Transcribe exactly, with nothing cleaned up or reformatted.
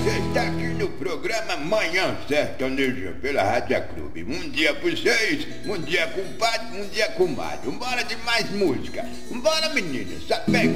Você está aqui no programa Manhã Sertaneja pela Rádio Clube. Um dia por vocês, um dia com o padre, um dia com o madre. Vambora de mais música. Vambora, menina, sapega.